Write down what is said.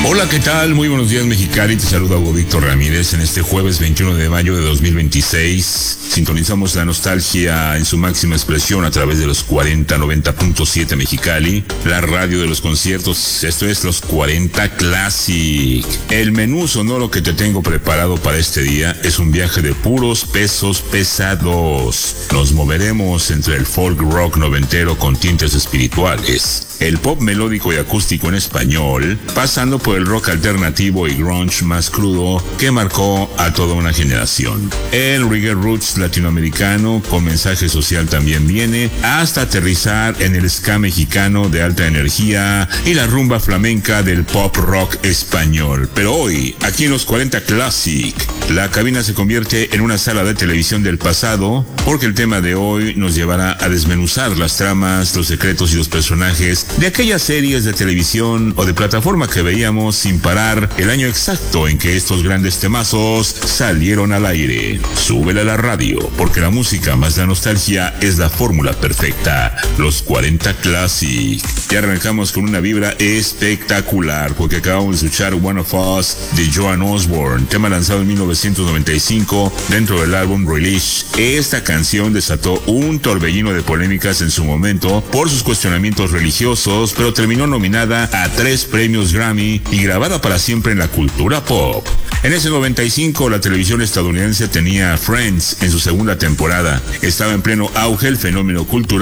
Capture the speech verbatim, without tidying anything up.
Hola, ¿qué tal? Muy buenos días, Mexicali. Te saluda Hugo Víctor Ramírez en este jueves veintiuno de mayo de dos mil veintiséis. Sintonizamos la nostalgia en su máxima expresión a través de los cuarenta noventa punto siete Mexicali, la radio de los conciertos. Esto es los cuarenta Classic. El menú sonoro que te tengo preparado para este día es un viaje de puros pesos pesados. Nos moveremos entre el folk rock noventero con tintes espirituales, el pop melódico y acústico en español, pasando por el rock alternativo y grunge más crudo que marcó a toda una generación. El reggae roots latinoamericano con mensaje social también viene, hasta aterrizar en el ska mexicano de alta energía y la rumba flamenca del pop rock español. Pero hoy, aquí en los cuarenta Classic, la cabina se convierte en una sala de televisión del pasado, porque el tema de hoy nos llevará a desmenuzar las tramas, los secretos y los personajes de aquellas series de televisión o de plataforma que veíamos sin parar el año exacto en que estos grandes temazos salieron al aire. Súbele a la radio, porque la música más la nostalgia es la fórmula perfecta. Los cuarenta Classic. Y arrancamos con una vibra espectacular, porque acabamos de escuchar One of Us de Joan Osborne, tema lanzado en mil novecientos noventa y cinco dentro del álbum Release. Esta canción desató un torbellino de polémicas en su momento por sus cuestionamientos religiosos, pero terminó nominada a tres premios Grammy y grabada para siempre en la cultura pop. En ese noventa y cinco, la televisión estadounidense tenía Friends en su segunda temporada. Estaba en pleno auge el fenómeno cultural